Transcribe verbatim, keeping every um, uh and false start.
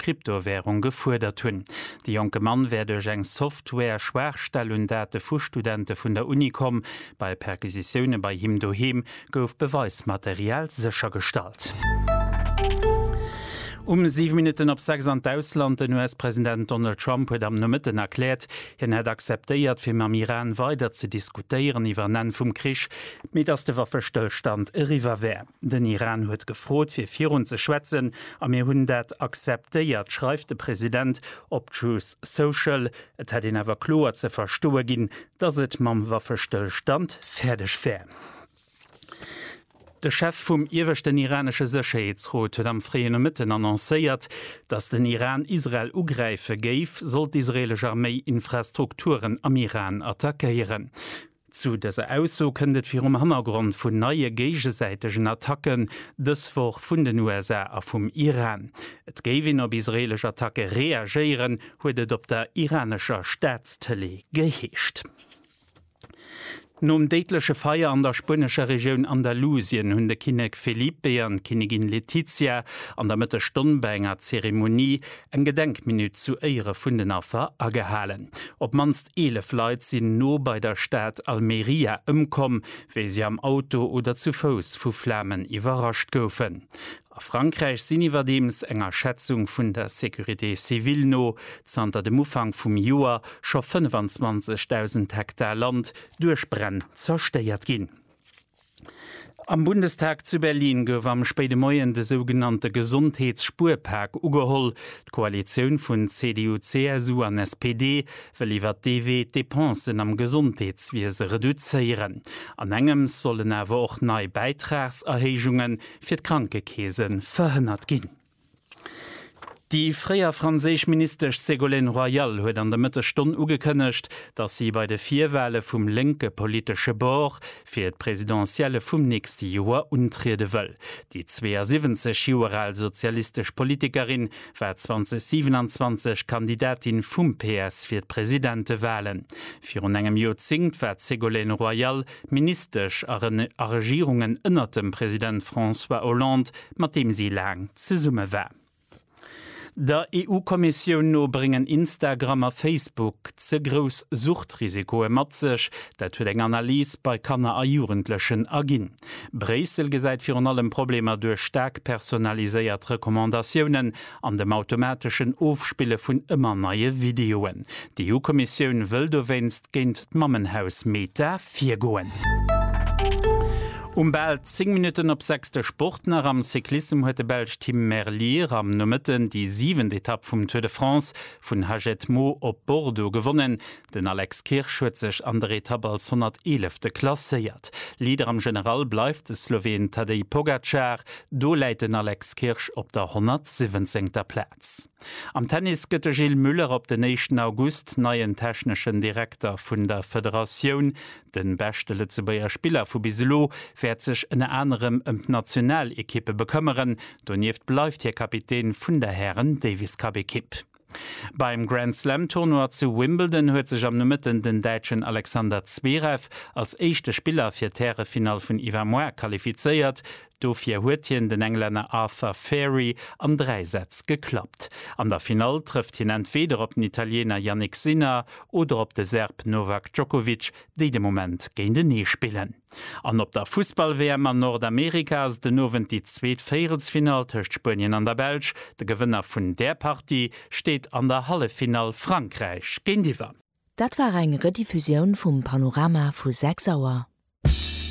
Kryptowährung gefordert hunn. Die junge Mann werde durch eng Software Schwachstelle und Daten von Studenten von der Uni kommen. Bei Perquisitionen bei ihm daheim gouf Beweismaterial sichergestellt. Um sieben Minuten ab sechs an Ausland, den U S-Präsident Donald Trump hat am Nachmittag erklärt, er hat akzeptiert, für am Iran weiter zu diskutieren über den Ende vom Krieg, mit dass der Waffenstillstand rüber wäre. Den Iran hat gefroht, für vier uns zu schwätzen, und wir haben das akzeptiert, schreibt der Präsident auf Truth Social. Es hat ihn aber klar zu verstehen gegeben, dass es mit dem Waffenstillstand fertig wäre. Der Chef vom iwwersten iranische Sicherheitsrat hat am freien Mitten annonciert, dass den Iran Israel ugreife geif, soll die israelische Armee Infrastrukturen am Iran attackieren. Zu dieser Aussage könntet wir im Hintergrund von neuen gegenseitigen Attacken des Woch von den U S A und vom Iran. Et gäbe auf israelische Attacke reagieren, wurde auf der iranischen Staatstele geheischt. Nom deitliche Feier an der spanischer Region Andalusien hunn de Kinnek Felipe an Kinigin Letizia an der Mitte Stundenbenger Zeremonie eng Gedenkminut zu Ehre vun den Affer agehalen. Ob manst elef Leiit sinn no bei der Stadt Almeria ëmkom, wéi sie am Auto oder zu Fuß vu Flammen iwwerrascht goufen. A Frankreich sinn iwwerdeems enger Schätzung vun der Sécurité Civile no, zanter dem Ufang vum Joer scho fünfundzwanzigtausend Hektar Land durch Brenn zersteiert ginn. Am Bundestag zu Berlin gouf am späte Morgen de sogenannte Gesundheitsspurpark ugeholl. Die Koalition von C D U, C S U an S P D will iwwer D W Depensen am Gesundheitswesen reduzieren. An engem sollen aber auch neue Beitragserhebungen für die Krankenkassen verhindert gehen. Die freier französisch Minister Ségolène Royal hat an der Mittelstunde ugekündigt, dass sie bei der Vierwahl vom linken politischen Bord für die Präsidentielle vom nächsten Jahr untreten will. Die zweiundsiebzig Jahre alte sozialistische Politikerin war zwanzig siebenundzwanzig Kandidatin vom P S für die Präsidentenwahlen. Für einem Jahrzehnt war Ségolène Royal ministerisch an Regierungen unter dem Präsident François Hollande, mit dem sie lang zusammen war. Der E U-Kommission no bringen Instagram a Facebook ze gross Suchtrisikoe mat sech, dat huet eng Analyse bei Kanner a Jugendlechen agin. Bresel gesäit fir an allem Problemer durch stark personaliséiert Rekommandatiounen an dem automatischen Aufspiele vun immer neue Videoen. Die E U-Kommission wëll do wennst géint d' Mammenhaus Meta vier goen. Um bald zehn Minuten op sechste Sportner am Cyklism huet de Belg Team Merlier am Nomitten die siebente Etappe vom Tour de France vun Hagetmo op Bordeaux gewonnen. Den Alex Kirch huet sech an der Etappe als hundertelfte klasseiert. Lieder am General bleibt de Slowen Tadej Pogacar, do leit den Alex Kirch op der hundertsiebzehnter Platz. Am Tennis gëtt Gilles Müller op den nächsten August neuen technischen Direktor vun der Föderation. Den beste Lützebauer Spieler vu Biselo fährt sich in anderem um die Nationalequipe bekümmern. Donieft bleibt hier Kapitän von der Herren Davis Cup Equipe. Beim Grand Slam Tournoi zu Wimbledon huet sich am Mitten den Deutschen Alexander Zverev als erster Spieler für das Terrefinal von Yvan Moir qualifiziert. Dofir huetien den Engländer Arthur Ferry am Dreisetz geklappt. An der Final trifft hin entweder op den Italiener Yannick Sinner oder op de Serb Novak Djokovic, die de Moment gegen den Nie spielen. An op der Fußball-W M an Nordamerikas den Nowen die zweet Vierelsfinal töcht Spanien an der Belg. Der Gewinner vun der Partie steht an der Hallefinal Frankreich gegen die Wa. Dat war eng Rediffusion vum Panorama vu sechs Auer.